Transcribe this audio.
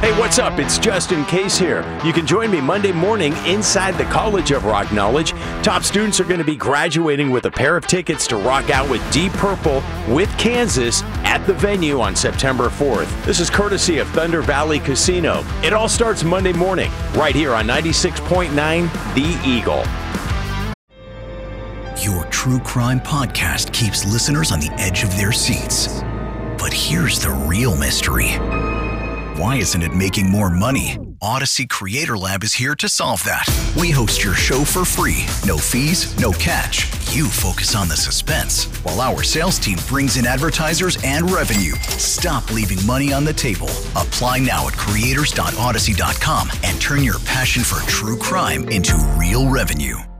Hey, what's up? It's Justin Case here. You can join me Monday morning inside the College of Rock Knowledge. Top students are going to be graduating with a pair of tickets to rock out with Deep Purple with Kansas at the venue on September 4th. This is courtesy of Thunder Valley Casino. It all starts Monday morning right here on 96.9 The Eagle. Your true crime podcast keeps listeners on the edge of their seats. But here's the real mystery. Why isn't it making more money? Odyssey Creator Lab is here to solve that. We host your show for free. No fees, no catch. You focus on the suspense, while our sales team brings in advertisers and revenue. Stop leaving money on the table. Apply now at creators.odyssey.com and turn your passion for true crime into real revenue.